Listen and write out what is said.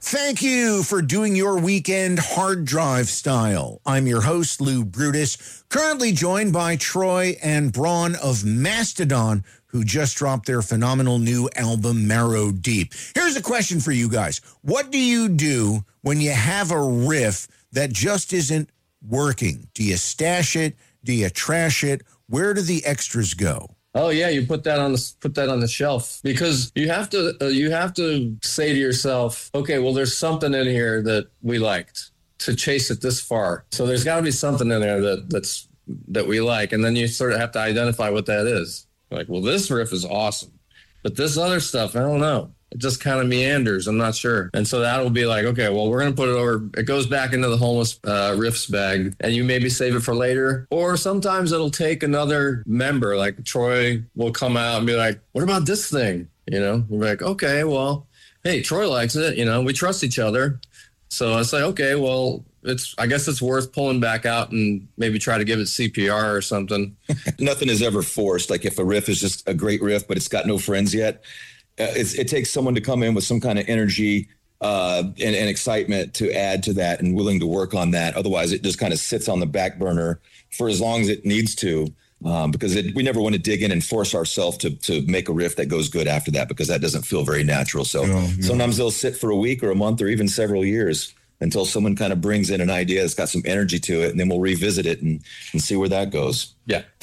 Thank you for doing your weekend hard drive style. I'm your host, Lou Brutus, currently joined by Troy and Braun of Mastodon, who just dropped their phenomenal new album, Marrow Deep. Here's a question for you guys. What do you do when you have a riff that just isn't working? Do you stash it? Do you trash it? Where do the extras go? Oh yeah, you put that on the shelf, because you have to say to yourself, okay, well, there's something in here that we liked to chase it this far. So there's got to be something in there that we like, and then you sort of have to identify what that is. Like, well, this riff is awesome, but this other stuff, I don't know. It just kind of meanders. I'm not sure. And so that'll be like, okay, well, we're going to put it over. It goes back into the homeless riffs bag, and you maybe save it for later. Or sometimes it'll take another member. Like Troy will come out and be like, what about this thing? You know, we're like, okay, well, hey, Troy likes it. You know, we trust each other. So I say, okay, well, I guess it's worth pulling back out and maybe try to give it CPR or something. Nothing is ever forced. Like if a riff is just a great riff, but it's got no friends yet, it takes someone to come in with some kind of energy and excitement to add to that and willing to work on that. Otherwise, it just kind of sits on the back burner for as long as it needs to, because we never want to dig in and force ourselves to make a riff that goes good after that, because that doesn't feel very natural. So sometimes they'll sit for a week or a month or even several years until someone kind of brings in an idea that's got some energy to it, and then we'll revisit it and see where that goes. Yeah.